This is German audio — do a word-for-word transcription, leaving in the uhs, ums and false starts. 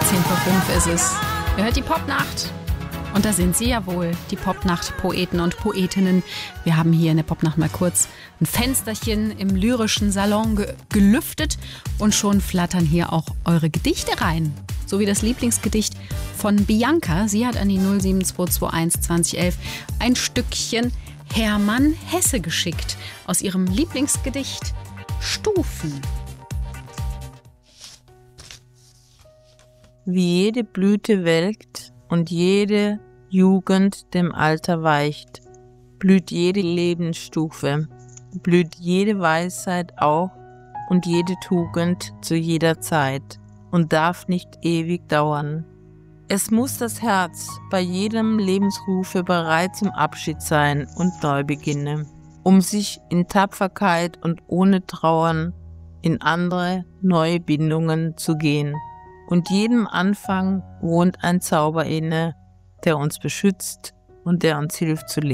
zehn vor fünf ist es. Ihr hört die Popnacht. Und da sind sie ja wohl, die Popnacht-Poeten und Poetinnen. Wir haben hier in der Popnacht mal kurz ein Fensterchen im lyrischen Salon ge- gelüftet und schon flattern hier auch eure Gedichte rein. So wie das Lieblingsgedicht von Bianca. Sie hat an die null sieben zwei zwei eins zwanzig elf ein Stückchen Hermann Hesse geschickt aus ihrem Lieblingsgedicht Stufen. Wie jede Blüte welkt und jede Jugend dem Alter weicht, blüht jede Lebensstufe, blüht jede Weisheit auch und jede Tugend zu jeder Zeit und darf nicht ewig dauern. Es muss das Herz bei jedem Lebensrufe bereit zum Abschied sein und Neubeginne, um sich in Tapferkeit und ohne Trauern in andere, neue Bindungen zu gehen. Und jedem Anfang wohnt ein Zauber inne, der uns beschützt und der uns hilft zu leben.